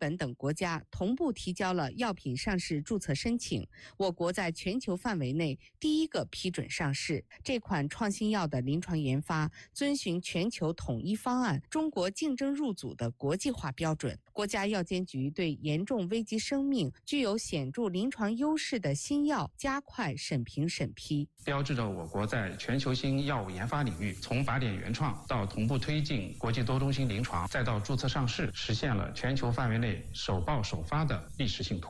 本等国家同步提交了药品上市注册申请，我国在全球范围内第一个批准上市。这款创新药的临床研发遵循全球统一方案、中国竞争入组的国际化标准。国家药监局对严重危及生命、具有显著临床优势的新药加快审评审批， 标志着我国在全球性药物研发领域，从靶点原创到同步推进国际多中心临床，再到注册上市，实现了全球范围内首报首发的历史性突破。